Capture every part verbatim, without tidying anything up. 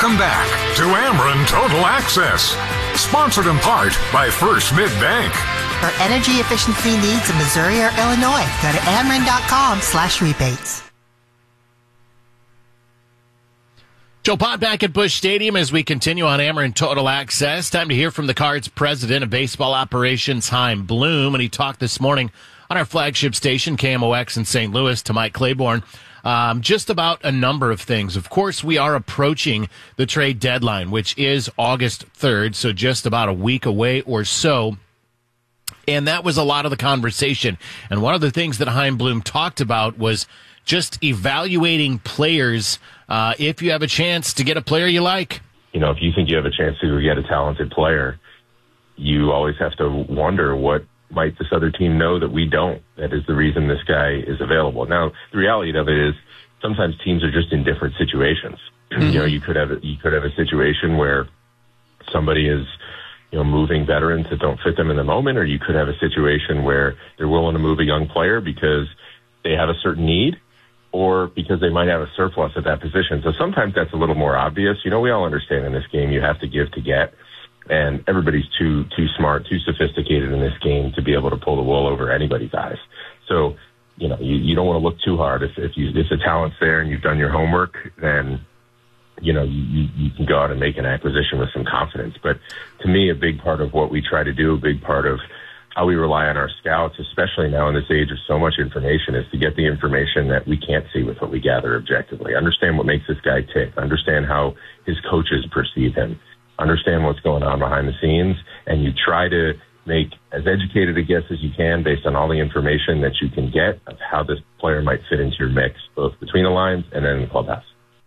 Welcome back to Ameren Total Access, sponsored in part by First Mid-Bank. For energy efficiency needs in Missouri or Illinois, go to ameren.com slash rebates. Joe Pott back at Busch Stadium as we continue on Ameren Total Access. Time to hear from the Cards president of baseball operations, Chaim Bloom, and he talked this morning on our flagship station, K M O X in Saint Louis, to Mike Claiborne, um, just about a number of things. Of course, we are approaching the trade deadline, which is August third, so just about a week away or so. And that was a lot of the conversation. And one of the things that Chaim Bloom talked about was just evaluating players uh, if you have a chance to get a player you like. You know, if you think you have a chance to get a talented player, you always have to wonder what might this other team know that we don't. That is the reason this guy is available. Now, the reality of it is sometimes teams are just in different situations. Mm-hmm. You know, you could have a, you could have a situation where somebody is, you know, moving veterans that don't fit them in the moment, or you could have a situation where they're willing to move a young player because they have a certain need, or because they might have a surplus at that position. So sometimes that's a little more obvious. You know, we all understand in this game you have to give to get, and everybody's too too smart, too sophisticated in this game to be able to pull the wool over anybody's eyes. So, you know, you, you don't want to look too hard. If, if, you, if the talent's there and you've done your homework, then, you know, you, you can go out and make an acquisition with some confidence. But to me, a big part of what we try to do, a big part of how we rely on our scouts, especially now in this age of so much information, is to get the information that we can't see with what we gather objectively. Understand what makes this guy tick. Understand how his coaches perceive him. Understand what's going on behind the scenes. And you try to make as educated a guess as you can based on all the information that you can get of how this player might fit into your mix, both between the lines and then in the clubhouse.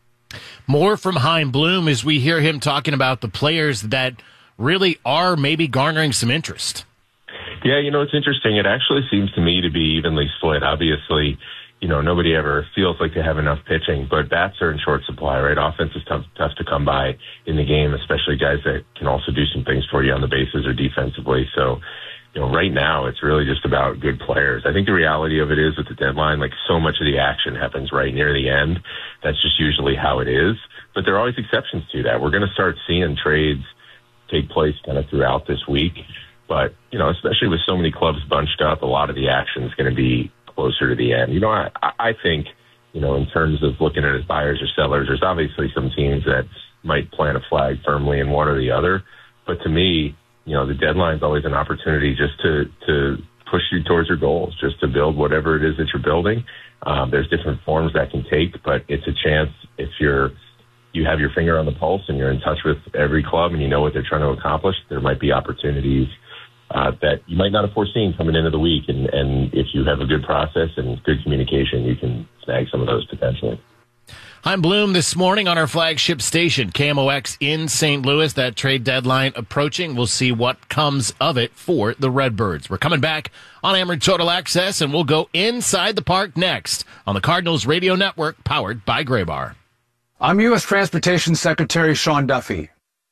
More from Chaim Bloom as we hear him talking about the players that really are maybe garnering some interest. Yeah, you know, it's interesting. It actually seems to me to be evenly split. Obviously, you know, nobody ever feels like they have enough pitching, but bats are in short supply, right? Offense is tough, tough to come by in the game, especially guys that can also do some things for you on the bases or defensively. So, you know, right now it's really just about good players. I think the reality of it is with the deadline, like so much of the action happens right near the end. That's just usually how it is. But there are always exceptions to that. We're going to start seeing trades take place kind of throughout this week. But, you know, especially with so many clubs bunched up, a lot of the action is going to be closer to the end. You know, I, I think, you know, in terms of looking at it as buyers or sellers, there's obviously some teams that might plant a flag firmly in one or the other. But to me, you know, the deadline is always an opportunity just to, to push you towards your goals, just to build whatever it is that you're building. Um, there's different forms that can take, but it's a chance if you're, you have your finger on the pulse and you're in touch with every club and you know what they're trying to accomplish, there might be opportunities Uh, that you might not have foreseen coming into the week. And, and if you have a good process and good communication, you can snag some of those potentially. Chaim Bloom this morning on our flagship station, K M O X in Saint Louis. That trade deadline approaching. We'll see what comes of it for the Redbirds. We're coming back on Ameren Total Access, and we'll go inside the park next on the Cardinals Radio Network, powered by Graybar. I'm U S Transportation Secretary Sean Duffy.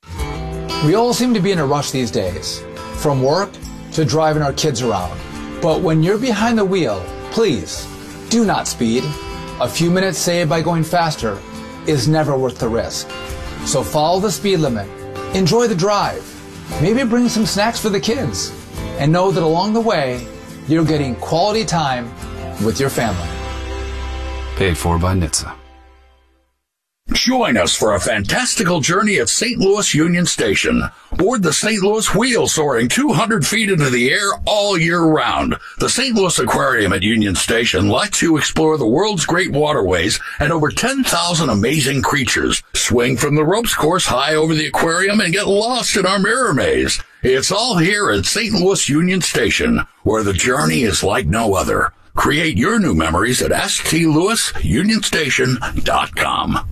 We all seem to be in a rush these days, from work to driving our kids around. But when you're behind the wheel, please do not speed. A few minutes saved by going faster is never worth the risk. So follow the speed limit, enjoy the drive, maybe bring some snacks for the kids, and know that along the way, you're getting quality time with your family. Paid for by N H T S A. Join us for a fantastical journey at Saint Louis Union Station. Board the Saint Louis Wheel, soaring two hundred feet into the air all year round. The Saint Louis Aquarium at Union Station lets you explore the world's great waterways and over ten thousand amazing creatures. Swing from the ropes course high over the aquarium and get lost in our mirror maze. It's all here at Saint Louis Union Station, where the journey is like no other. Create your new memories at s t louis union station dot com.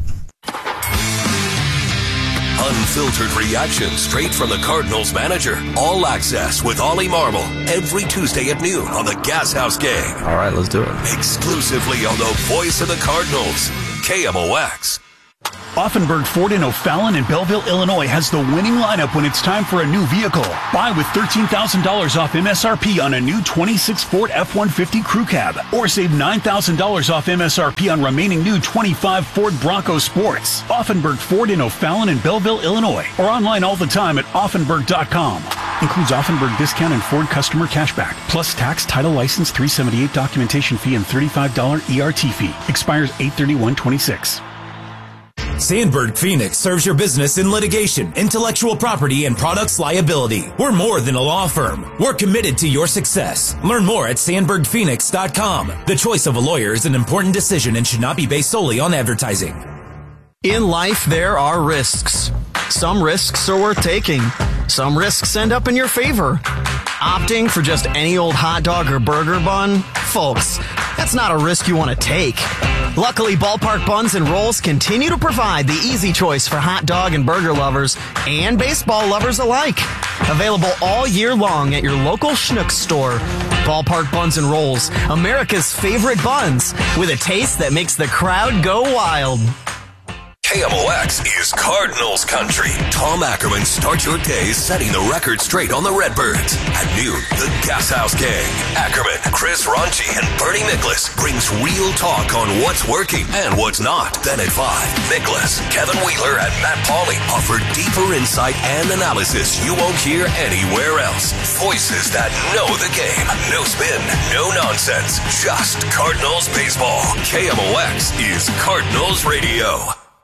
Unfiltered reaction straight from the Cardinals manager. All Access with Ollie Marble every Tuesday at noon on the Gas House Gang. All right, let's do it. Exclusively on the voice of the Cardinals, K M O X. Offenburg Ford in O'Fallon and Belleville, Illinois has the winning lineup when it's time for a new vehicle. Buy with thirteen thousand dollars off M S R P on a new twenty-six Ford F one fifty Crew Cab, or save nine thousand dollars off M S R P on remaining new twenty-five Ford Bronco Sports. Offenburg Ford in O'Fallon and Belleville, Illinois, or online all the time at Offenburg dot com. Includes Offenburg discount and Ford customer cashback, plus tax, title, license, three seventy-eight documentation fee, and thirty-five dollars E R T fee. Expires eight thirty-one twenty-six. Sandberg Phoenix serves your business in litigation, intellectual property, and products liability. We're more than a law firm. We're committed to your success. Learn more at Sandberg Phoenix dot com. The choice of a lawyer is an important decision and should not be based solely on advertising. In life, there are risks. Some risks are worth taking. Some risks end up in your favor. Opting for just any old hot dog or burger bun? Folks, that's not a risk you want to take. Luckily, Ballpark Buns and Rolls continue to provide the easy choice for hot dog and burger lovers and baseball lovers alike. Available all year long at your local Schnucks store. Ballpark Buns and Rolls, America's favorite buns, with a taste that makes the crowd go wild. K M O X is Cardinals country. Tom Ackerman starts your day setting the record straight on the Redbirds. At noon, the Gas House Gang. Ackerman, Chris Ronchi, and Bernie Nicholas brings real talk on what's working and what's not. Then at five, Nicholas, Kevin Wheeler, and Matt Pauley offer deeper insight and analysis you won't hear anywhere else. Voices that know the game. No spin, no nonsense. Just Cardinals baseball. K M O X is Cardinals Radio.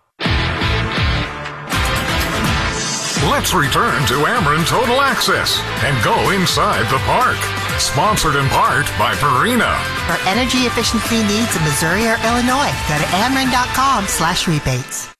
Let's return to Ameren Total Access and go inside the park. Sponsored in part by Purina. For energy efficiency needs in Missouri or Illinois, go to Ameren dot com slash rebates.